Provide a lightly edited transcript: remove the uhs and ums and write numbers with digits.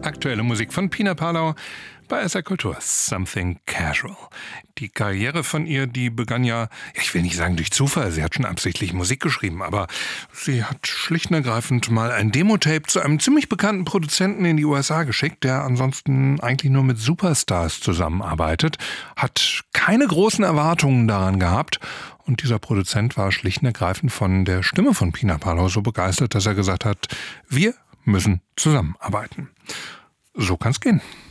Aktuelle Musik von Pina Palau bei SR Kultur. Something Casual. Die Karriere von ihr, die begann ja, ich will nicht sagen durch Zufall, sie hat schon absichtlich Musik geschrieben, aber sie hat schlicht und ergreifend mal ein Demo-Tape zu einem ziemlich bekannten Produzenten in die USA geschickt, der ansonsten eigentlich nur mit Superstars zusammenarbeitet, hat keine großen Erwartungen daran gehabt und dieser Produzent war schlicht und ergreifend von der Stimme von Pina Palau so begeistert, dass er gesagt hat, wir müssen zusammenarbeiten. So kann's gehen.